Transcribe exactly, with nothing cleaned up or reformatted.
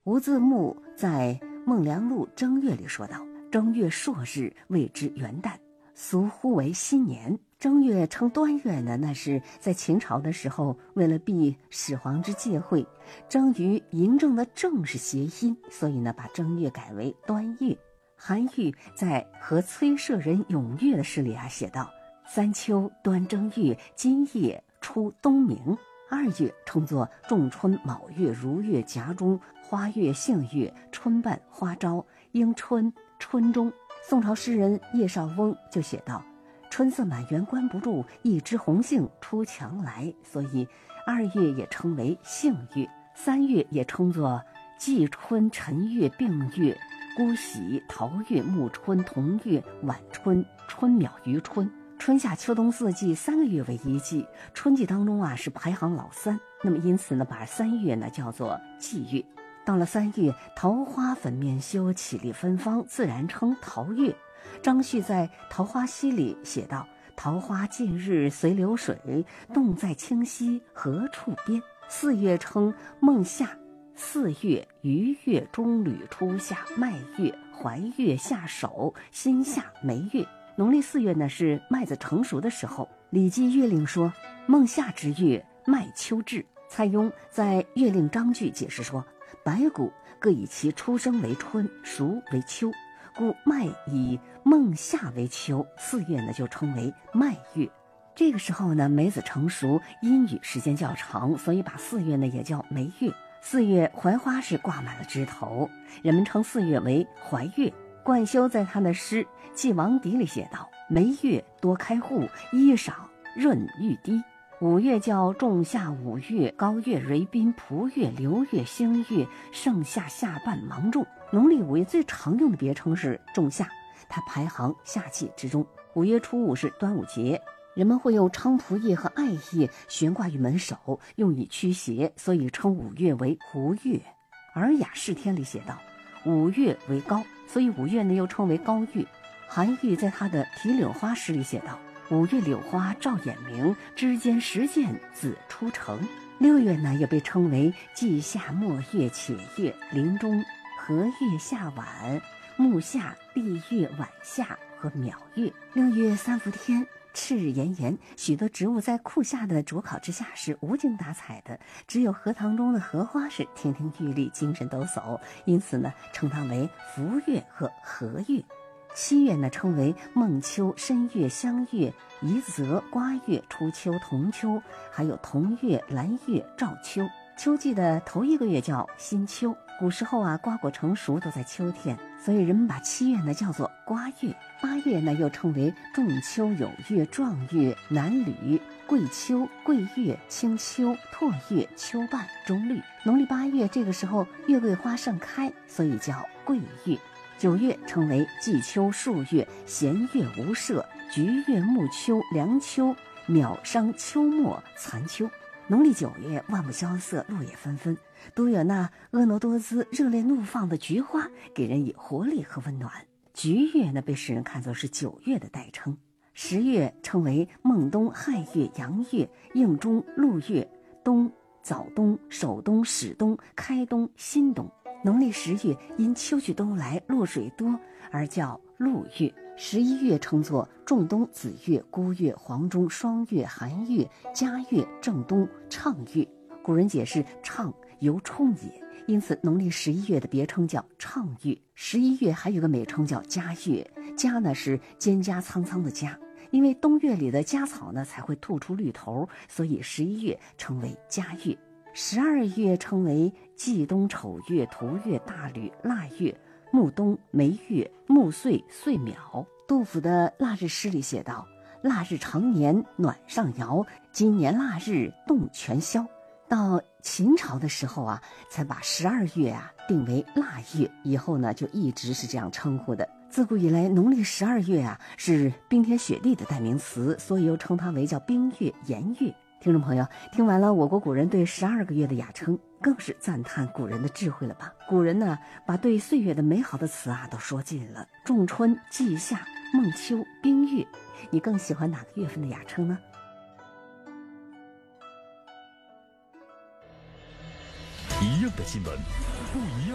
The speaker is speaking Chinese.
吴自牧在《孟良录正月》里说道：正月朔日谓之元旦，俗呼为新年。正月称端月呢，那是在秦朝的时候，为了避始皇之忌讳，正与嬴政的正是谐音，所以呢把正月改为端月。韩愈在和崔舍人咏月的诗里啊写道：三秋端正月，今夜出东明。二月称作仲春、卯月、如月、夹中、花月、杏月、春半、花朝、迎春、春中。宋朝诗人叶绍翁就写道：春色满园关不住，一枝红杏出墙来。所以二月也称为杏月，三月也称作季春、辰月、并月、姑喜、桃月、暮春、同月、晚春、春淼、余春。春夏秋冬四季三个月为一季，春季当中啊是排行老三，那么因此呢把三月呢叫做季月。到了三月，桃花粉面羞，绮丽芬芳，自然称桃月。张旭在《桃花溪》里写道：桃花尽日随流水，动在清溪何处边。四月称孟夏，四月、余月、中履、初夏、麦月、怀月、夏首、新夏、梅月。农历四月呢是麦子成熟的时候。《礼记月令》说：孟夏之月，麦秋至。蔡邕在《月令章句》解释说：百谷各以其出生为春，熟为秋，故麦以孟夏为秋，四月呢就称为麦月。这个时候呢梅子成熟，阴雨时间较长，所以把四月呢也叫梅月。四月槐花是挂满了枝头，人们称四月为槐月。冠休在他的诗《祭王邸》里写道：梅月多开户，衣裳润欲滴。五月叫仲夏、五月、高月、蕤宾、蒲月、流月、星月、盛夏、夏半、芒种。农历五月最常用的别称是仲夏，它排行夏季之中。五月初五是端午节，人们会用菖蒲叶和艾叶悬挂于门首，用以驱邪，所以称五月为胡月。《尔雅释天》里写道：五月为高，所以五月呢又称为高月。韩愈在他的《题柳花》诗里写道：五月柳花照眼明，枝间时见子出城。六月呢又被称为季夏、末月、且月、临终、和月、夏晚、暮夏、立月、晚夏和淼月。六月三伏天，赤日炎炎，许多植物在酷夏的灼烤之下是无精打采的，只有荷塘中的荷花是亭亭玉立，精神抖擞，因此呢称它为伏月和和月。七月呢称为孟秋、申月、香月、夷则、瓜月、初秋、同秋，还有同月、兰月、兆秋。秋季的头一个月叫新秋，古时候啊瓜果成熟都在秋天，所以人们把七月呢叫做瓜月。八月呢又称为仲秋、有月、壮月、南吕、桂秋、桂月、清秋、拓月、秋半、中绿。农历八月这个时候月桂花盛开，所以叫桂月。九月称为季秋、数月、弦月、无赦、橘月、暮秋、凉秋、淼商、秋末、残秋。农历九月万物萧瑟，落叶纷纷，都有那婀娜多姿、热烈怒放的菊花给人以活力和温暖。菊月呢被世人看作是九月的代称。十月称为孟冬、亥月、阳月、应中、陆月、冬、早冬、首冬、始冬、开冬、新冬。农历十月因秋去冬来，落水多而叫陆月。十一月称作仲冬、子月、孤月、黄中、双月、寒月、嘉月、正冬、畅月。古人解释畅由冲也，因此农历十一月的别称叫畅月。十一月还有个美称叫嘉月，嘉呢是蒹葭苍苍的葭，因为冬月里的葭草呢才会吐出绿头，所以十一月称为嘉月。十二月称为季冬、丑月、荼月、大吕、腊月、暮冬、梅月、暮岁、岁淼。杜甫的腊日诗里写道：腊日常年暖上摇，今年腊日冻全消。到秦朝的时候啊，才把十二月啊定为腊月，以后呢就一直是这样称呼的。自古以来，农历十二月啊是冰天雪地的代名词，所以又称它为叫冰月、炎月。听众朋友，听完了我国古人对十二个月的雅称，更是赞叹古人的智慧了吧？古人呢，把对岁月的美好的词啊都说尽了。仲春、季夏、孟秋、冰月，你更喜欢哪个月份的雅称呢？ 一样的新闻，不一样